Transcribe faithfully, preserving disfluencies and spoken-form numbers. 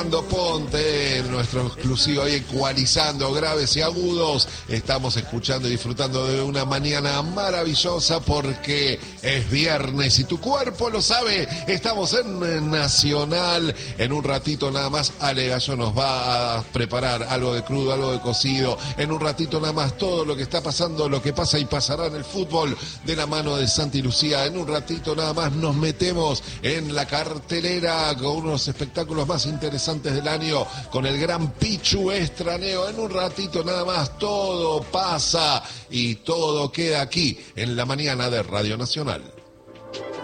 Ponte, nuestro exclusivo ahí ecualizando graves y agudos. Estamos escuchando y disfrutando de una mañana maravillosa porque es viernes y tu cuerpo lo sabe. Estamos en Nacional. En un ratito nada más Ale Gallo nos va a preparar algo de crudo, algo de cocido. En un ratito nada más todo lo que está pasando, lo que pasa y pasará en el fútbol de la mano de Santi Lucía. En un ratito nada más nos metemos en la cartelera con unos espectáculos más interesantes del año, con el gran Pichu Estraneo. En un ratito nada más todo pasa y todo queda aquí en la mañana de Radio Nacional.